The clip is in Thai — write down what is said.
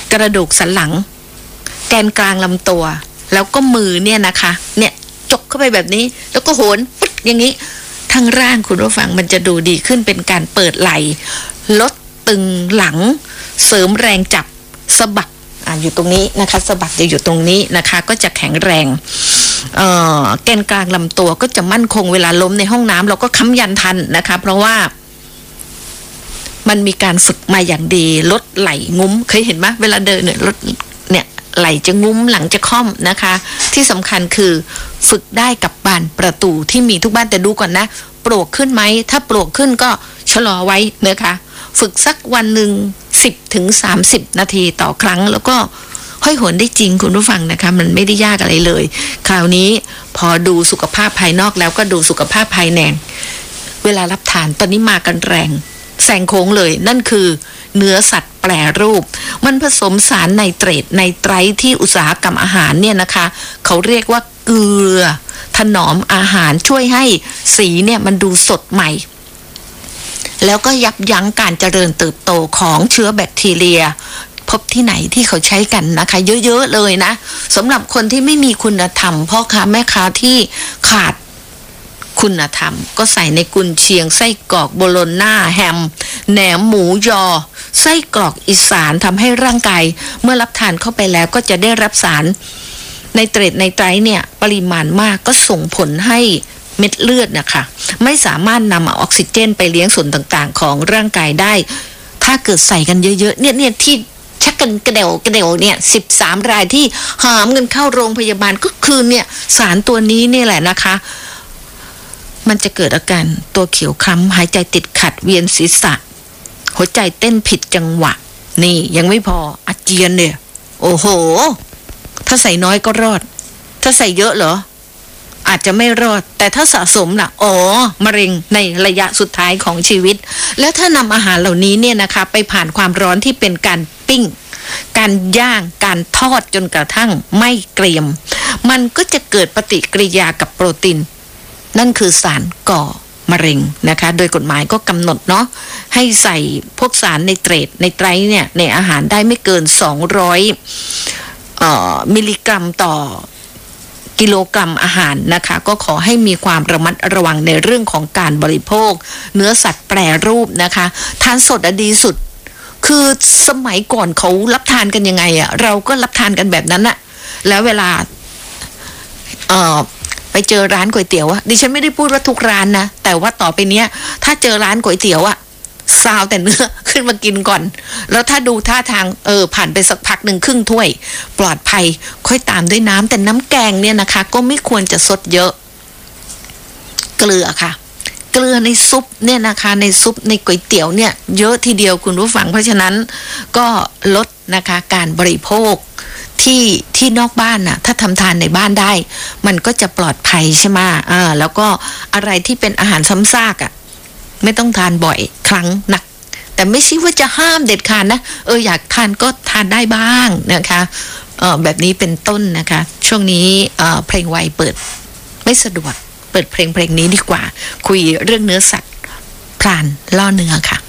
กระดูกสันหลังแกนกลางลำตัวแล้วก็มือเนี่ยนะคะเนี่ยจกเข้าไปแบบนี้แล้วก็โหนปึ๊ดอย่างนี้ทั้งร่างคุณผู้ฟังมันจะดูดีขึ้นเป็นการเปิดไหล่ลดตึงหลังเสริมแรงจับสะบักอยู่ตรงนี้นะคะสะบักจะอยู่ตรงนี้นะคะก็จะแข็งแรงแกนกลางลำตัวก็จะมั่นคงเวลาล้มในห้องน้ำเราก็ค้ำยันทันนะคะเพราะว่ามันมีการฝึกมาอย่างดีลดไหล่งุ้มเคยเห็นไหมเวลาเดินเนี่ยลดเนี่ยไหล่จะงุ้มหลังจะค่อมนะคะที่สำคัญคือฝึกได้กับบานประตูที่มีทุกบ้านแต่ดูก่อนนะโปร่งขึ้นไหมถ้าโปร่งขึ้นก็ชะลอไว้นะคะฝึกสักวันหนึ่ง10-30 นาทีต่อครั้งแล้วก็ห้อยโหนได้จริงคุณผู้ฟังนะคะมันไม่ได้ยากอะไรเลยคราวนี้พอดูสุขภาพภายนอกแล้วก็ดูสุขภาพภายในเวลารับทานตอนนี้มากันแรงแซงโค้งเลยนั่นคือเนื้อสัตว์แปรรูปมันผสมสารไนเตรตไนไตรท์ที่อุตสาหกรรมอาหารเนี่ยนะคะเขาเรียกว่าเกลือถนอมอาหารช่วยให้สีเนี่ยมันดูสดใหม่แล้วก็ยับยั้งการเจริญเติบโตของเชื้อแบคทีเรียพบที่ไหนที่เขาใช้กันนะคะเยอะๆเลยนะสำหรับคนที่ไม่มีคุณธรรมพ่อค้าแม่ค้าที่ขาดคุณธรรมก็ใส่ในกุนเชียงไส้กรอกโบโลน่าแฮมแหนมหมูยอไส้กรอกอีสานทำให้ร่างกายเมื่อรับทานเข้าไปแล้วก็จะได้รับสารไนเตรตไนไตรท์เนี่ยปริมาณมากก็ส่งผลให้เม็ดเลือดนะคะไม่สามารถนำออกซิเจนไปเลี้ยงส่วนต่างๆของร่างกายได้ถ้าเกิดใส่กันเยอะๆเนี่ยที่ชักกันกระเดวเนี่ย13 รายที่หามกันเข้าโรงพยาบาลก็คือเนี่ยสารตัวนี้นี่แหละนะคะมันจะเกิดอาการตัวเขียวคล้ำหายใจติดขัดเวียนศีรษะหัวใจเต้นผิดจังหวะนี่ยังไม่พออาเจียนเนี่ยโอ้โหถ้าใส่น้อยก็รอดถ้าใส่เยอะเหรออาจจะไม่รอดแต่ถ้าสะสมล่ะมะเร็งในระยะสุดท้ายของชีวิตแล้วถ้านำอาหารเหล่านี้เนี่ยนะคะไปผ่านความร้อนที่เป็นการปิ้งการย่างการทอดจนกระทั่งไม่เกรียมมันก็จะเกิดปฏิกิริยากับโปรตีนนั่นคือสารก่อมะเร็งนะคะโดยกฎหมายก็กำหนดเนาะให้ใส่พวกสารไนเตรตไนไตรท์เนี่ยในอาหารได้ไม่เกิน200มิลลิกรัมต่อกิโลกรัมอาหารนะคะก็ขอให้มีความระมัดระวังในเรื่องของการบริโภคเนื้อสัตว์แปรรูปนะคะทานสดดีสุดคือสมัยก่อนเขารับทานกันยังไงอะเราก็รับทานกันแบบนั้นอะแล้วเวลาไปเจอร้านก๋วยเตี๋ยวอะดิฉันไม่ได้พูดว่าทุกร้านนะแต่ว่าต่อไปเนี้ยถ้าเจอร้านก๋วยเตี๋ยวอะซาวแต่เนื้อขึ้นมากินก่อนแล้วถ้าดูท่าทางผ่านไปสักพักหนึ่งครึ่งถ้วยปลอดภัยค่อยตามด้วยน้ำแต่น้ำแกงเนี่ยนะคะก็ไม่ควรจะสดเยอะเกลือค่ะเกลือในซุปเนี่ยนะคะในซุปในก๋วยเตี๋ยวเนี่ยเยอะทีเดียวคุณผู้ฟังเพราะฉะนั้นก็ลดนะคะการบริโภคที่นอกบ้านน่ะถ้าทำทานในบ้านได้มันก็จะปลอดภัยใช่ไหมแล้วก็อะไรที่เป็นอาหารซ้ำซากอ่ะไม่ต้องทานบ่อยครั้งนักแต่ไม่ใช่ว่าจะห้ามเด็ดขาดนะอยากทานก็ทานได้บ้างนะคะแบบนี้เป็นต้นนะคะช่วงนี้เพลงไวเปิดไม่สะดวกเปิดเพลงนี้ดีกว่าคุยเรื่องเนื้อสัตว์พรานล่อเนื้อค่ะ